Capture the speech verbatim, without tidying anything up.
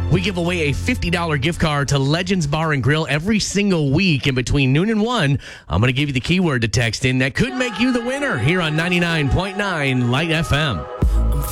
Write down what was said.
We give away a fifty dollars gift card to Legends Bar and Grill every single week. In between noon and one, I'm going to give you the keyword to text in that could make you the winner here on ninety-nine point nine Light F M.